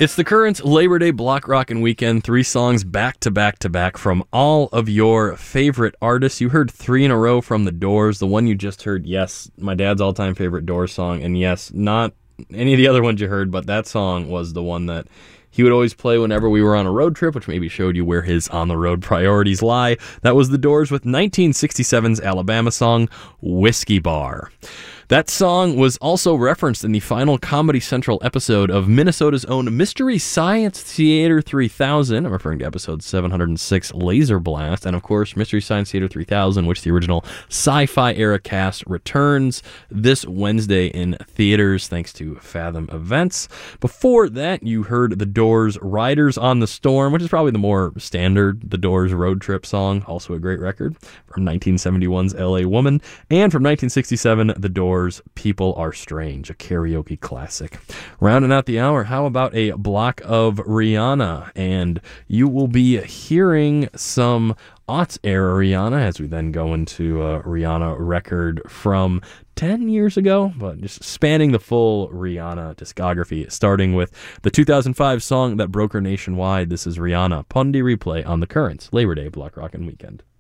It's the Currents Labor Day Block Rockin' Weekend. 3 songs back to back to back from all of your favorite artists. You heard 3 in a row from The Doors. The one you just heard, yes, my dad's all-time favorite Doors song. And yes, not any of the other ones you heard, but that song was the one that he would always play whenever we were on a road trip, which maybe showed you where his on-the-road priorities lie. That was The Doors with 1967's Alabama song, Whiskey Bar. That song was also referenced in the final Comedy Central episode of Minnesota's own Mystery Science Theater 3000. I'm referring to episode 706, Laser Blast. And of course, Mystery Science Theater 3000, which the original sci-fi era cast returns this Wednesday in theaters thanks to Fathom Events. Before that, you heard The Doors' Riders on the Storm, which is probably the more standard The Doors road trip song. Also a great record from 1971's L.A. Woman. And from 1967, The Doors' People Are Strange, a karaoke classic. Rounding out the hour, how about a block of Rihanna? And you will be hearing some aughts-era Rihanna as we then go into a Rihanna record from 10 years ago, but just spanning the full Rihanna discography, starting with the 2005 song that broke her nationwide. This is Rihanna, Pon de Replay on the Currents Labor Day Block Rockin' Weekend.